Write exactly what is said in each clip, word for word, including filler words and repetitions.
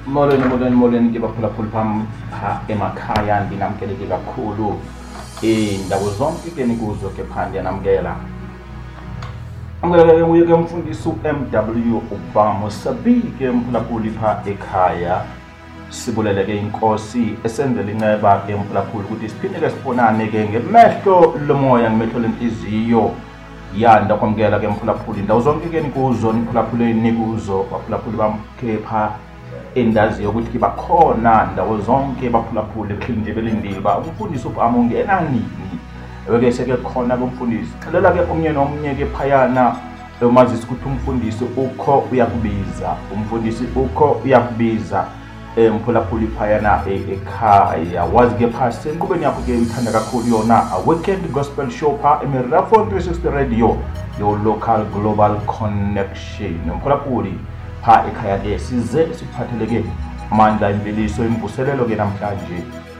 Molweni molweni molweni ke baphulaphuli pam pha emakhaya ndinamkeleke kakhulu indawo zonke ke nikuzo ke pha ndiyanamkela. Amkeleke nguye ke umfundisi u-M W Ubamo sabike mphulaphuli pha ekhaya. Sibulele ke inkosi esenzele inceba ke mphulaphuli ukuthi siphinde ke sibonane ke ngemehlo lomoya ngemehlo lenhliziyo yanda kwamkela ke mphulaphuli indawo zonke ke nikuzo niphulaphuli nikuzo baphulaphuli bam ke pha endaziyo ukuthi ke bakhona ndawo zonke baphulaphuli ekhinde belindile ba umfundisi uBamo ungena nini eweke seke khona ke umfundisi xelela ke omnye nomnye ke phayana umazisi ukuthi umfundisi ukho uyakubiza umfundisi ukho uyakubiza emphulaphuli phayana ekhaya wazi ke phasi enkubeni yakho ke ithanda kakhulu yona a weekend gospel show pha eMerafon three sixty radio your local global connection emphulaphuli pha ekhaya ke size siphatheleke amandla imveliso imvuselelo ke namhlanje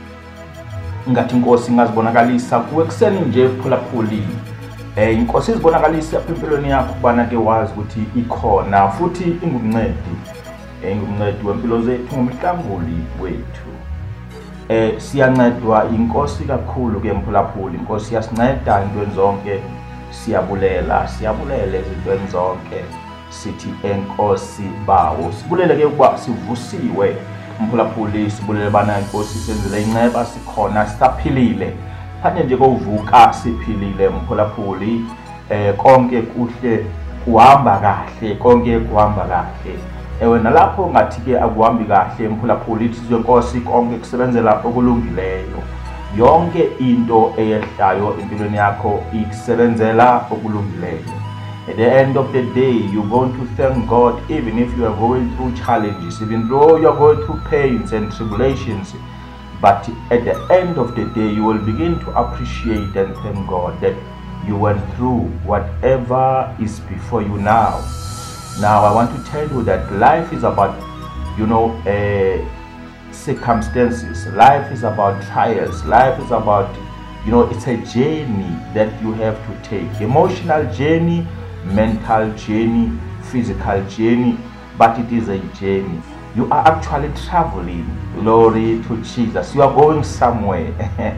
ngathi inkosi ingazibonakalisa kuwe kuseni nje phulaphuli eh inkosi izibonakalisa empilweni yakho kubana ke wazi ukuthi ikhona futhi ingumncedi engumncedi wempilo zethu ngumhlanguli wethu. Eh siyancedwa inkosi kakhulu ke mphulaphuli inkosi yasinceda into zonke siyabulela siyabulele izinto zonke sithi enkosi bawo sibulele ke ukuba sivusiwe mphulaphuli sibulele bana inkosi senzele inceba sikhona sisaphilile phanye nje kovuka siphilile mphulaphuli eh konke kuhle kuhamba kahle konke kuhamba kahle ewe nalapho ngathi ke akuhambi kahle mphulaphuli ithi inkosi konke kusebenzela okulungileyo yonke into eyehlayo empilweni yakho ikusebenzela okulungileyo. At the end of the day, you're going to thank God even if you are going through challenges, even though you are going through pains and tribulations. But at the end of the day, you will begin to appreciate and thank God that you went through whatever is before you now. Now, I want to tell you that life is about, you know, uh, circumstances. Life is about trials. Life is about, you know, it's a journey that you have to take. Emotional journey, mental journey, physical journey, but it is a journey. You are actually traveling. Glory to Jesus. You are going somewhere.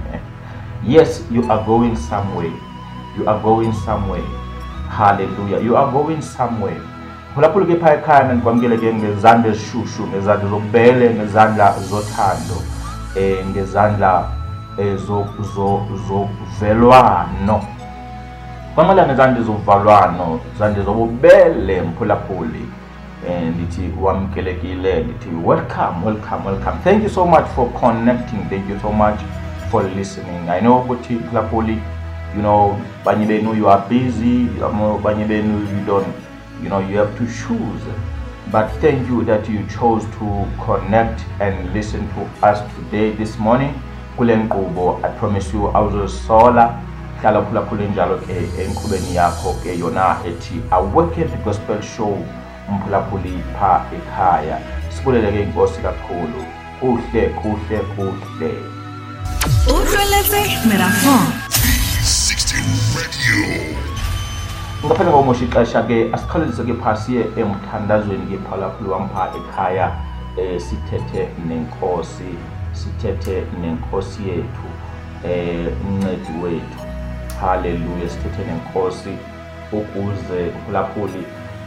Yes, you are going somewhere. You are going somewhere. Hallelujah. You are going somewhere. Phulaphuli ke phaya ekhaya nikwamkele ke ngezandla ezishushu ngezandla zobele ngezandla zothando eh ngezandla ezo zo zovelwano kwamala ngezandla zovalwano zandla zobubele mphulaphuli and ndithi wamkelekile ndithi welcome welcome welcome. Thank you so much for connecting. Thank you so much for listening. I know ukuthi mphulaphuli, you know, banye benu you are busy, banye benu you don't, you know, you have to choose, but thank you that you chose to connect and listen to us today this morning kule nkqubo. I promise you awuzosola hlala phulaphuli njalo ke enkqubeni yakho ke yona ethi a weekend gospel show mphulaphuli pha ekhaya. Sibulele ke inkosi kakhulu kuhle kuhle kuhle uhleletse Merafon three sixty radio. Ngaphandle kokusho ixesha ke asikhalezise ke phasi emthandazweni ke phulaphuli wampha ekhaya eh sithethe nenkosi sithethe nenkosi yethu eh uncedi wethu. Hallelujah. Sithethe nenkosi ukuze phulaphuli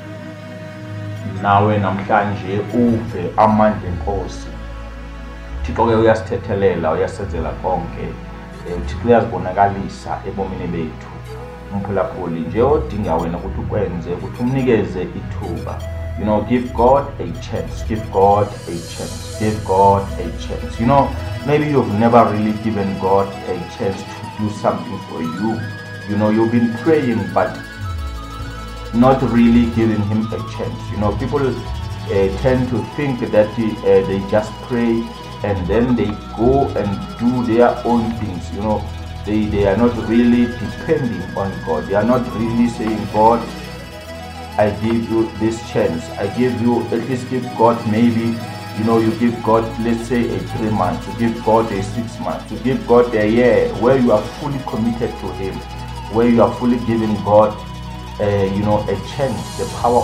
nawe namhlanje uve amandla enkosi. Thixo ke uyasithethelela uyasenzela konke uThixo uyazibonakalisa ebomini bethu mphulaphuli nje odinga wena ukuthi ukwenze ukuthi umnikeze ithuba. You know, give God a chance, give God a chance, give God a chance. You know, maybe you've never really given God a chance to do something for you. You know, you've been praying but not really giving him a chance. You know, people uh, tend to think that uh, they just pray and then they go and do their own things. You know, they, they are not really depending on God. They are not really saying, God, I give you this chance. I give you, at least give God maybe, you know, you give God, let's say a three months, you give God a six months, you give God a year where you are fully committed to him, where you are fully giving God, uh, you know, a chance, the power